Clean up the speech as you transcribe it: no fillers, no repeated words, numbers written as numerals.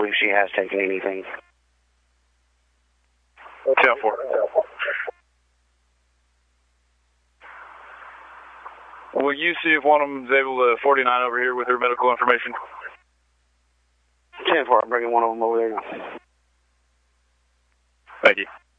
believe she has taken anything. 10-4. Will you see if one of them is able to 49 over here with her medical information? 10-4, I'm bringing one of them over there now. Thank you.